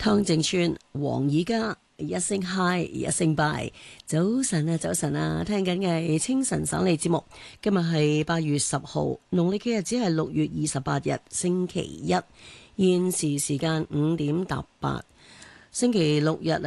康正村黃爾嘉一聲嗨一聲拜，早晨啊早晨啊，聽緊嘅係清晨省理節目。今日係8月10號，農曆嘅日子係6月28日星期一，現時時間5點搭8，星期六日啊。